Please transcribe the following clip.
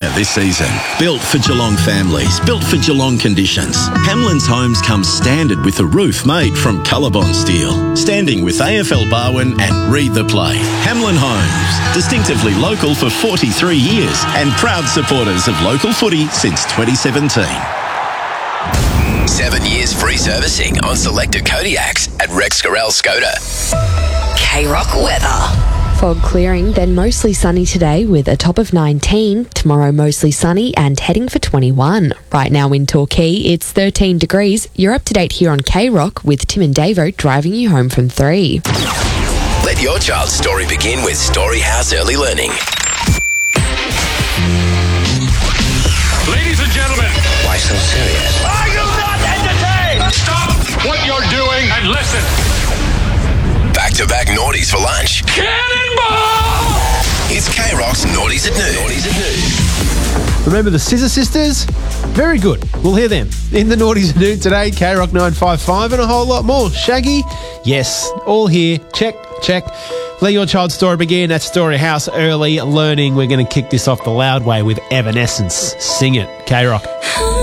this season. Built for Geelong families, built for Geelong conditions. Hamlin's Homes comes standard with a roof made from Colorbond steel. Standing with AFL Barwon and Read the Play. Hamlin Homes, distinctively local for 43 years and proud supporters of local footy since 2017. 7 years free servicing on selected Kodiaks at Rex Scarell Skoda. K-Rock weather. Fog clearing, then mostly sunny today with a top of 19. Tomorrow mostly sunny and heading for 21. Right now in Torquay, it's 13 degrees. You're up to date here on K-Rock with Tim and Davo driving you home from 3. Let your child's story begin with Storyhouse Early Learning. Ladies and gentlemen. Why so serious? Are you not entertained? Stop what you're doing and listen. Back-to-back naughties for lunch. Cannonball! It's K-Rock's Naughties at Noon. Remember the Scissor Sisters? Very good. We'll hear them in the Naughties at Noon today. K-Rock 955 and a whole lot more. Shaggy? Yes. All here. Check. Let your child's story begin at Storyhouse Early Learning. We're going to kick this off the loud way with Evanescence. Sing it, K-Rock.